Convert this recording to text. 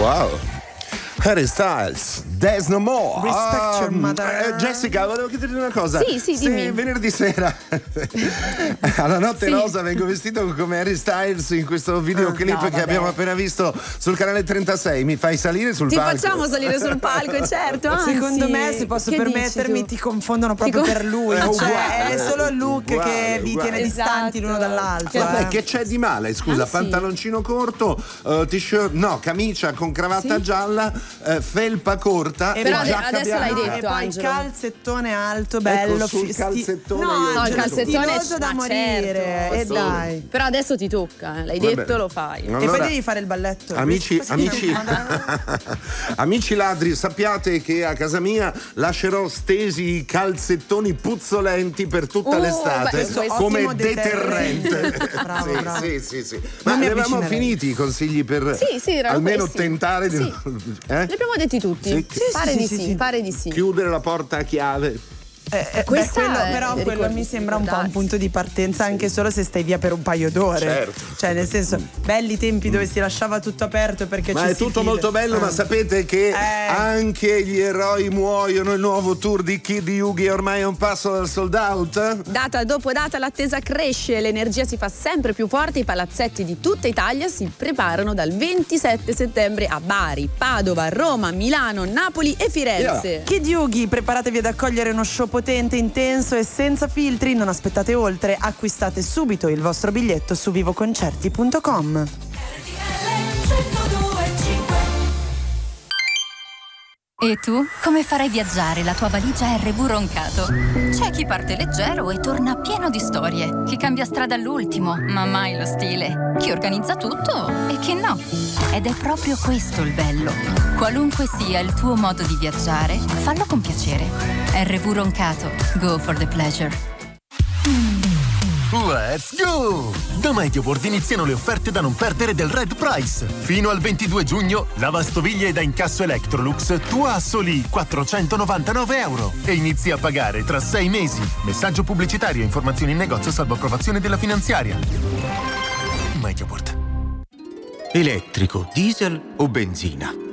Wow. Harry Styles, There's No More. Respect your mother. Jessica, volevo chiederti una cosa. Sì, Se dimmi. venerdì sera alla notte rosa vengo vestito come Harry Styles in questo videoclip che abbiamo appena visto sul canale 36, mi fai salire sul palco? Ti facciamo salire sul palco, certo. Anzi, secondo me, se posso permettermi, ti confondono proprio per lui. Cioè, è solo il look che li tiene distanti l'uno dall'altro. Vabbè, che c'è di male? Scusa, pantaloncino corto, t-shirt, no, camicia con cravatta gialla, felpa corta e però giacca adesso bianca. l'hai detto, e poi Angelo. calzettone alto, bello, sul calzettone no, il calzettone stiloso da morire. certo. E dai. Però adesso ti tocca, l'hai Vabbè. detto, lo fai. Allora, E poi devi fare il balletto. Amici ladri, sappiate che a casa mia lascerò stesi i calzettoni puzzolenti per tutta l'estate beh, come ottimo deterrente. Bravo. Sì. Ma ne avevamo finiti i consigli per almeno tentare di. Li abbiamo detti tutti. Sì. Pare di sì. Chiudere la porta a chiave. Quello mi sembra un po' un punto di partenza, anche solo se stai via per un paio d'ore. Certo. Cioè, nel senso, belli tempi dove si lasciava tutto aperto perché Ma è tutto molto bello, ma sapete che anche gli eroi muoiono. Il nuovo tour di Kid Yugi è ormai a un passo dal sold out. Data dopo data l'attesa cresce, l'energia si fa sempre più forte, i palazzetti di tutta Italia si preparano dal 27 settembre a Bari, Padova, Roma, Milano, Napoli e Firenze. Kid Yugi, preparatevi ad accogliere uno show potente, intenso e senza filtri. Non aspettate oltre, acquistate subito il vostro biglietto su vivoconcerti.com. E tu? Come farai viaggiare la tua valigia RV Roncato? C'è chi parte leggero e torna pieno di storie, chi cambia strada all'ultimo, ma mai lo stile, chi organizza tutto e chi no. Ed è proprio questo il bello. Qualunque sia il tuo modo di viaggiare, fallo con piacere. RV Roncato. Go for the pleasure. Let's go! Da MediaWorld iniziano le offerte da non perdere del Red Price. Fino al 22 giugno, lavastoviglie da incasso Electrolux tua a soli €499 e inizi a pagare tra 6 mesi. Messaggio pubblicitario e informazioni in negozio salvo approvazione della finanziaria. MediaWorld. Elettrico, diesel o benzina?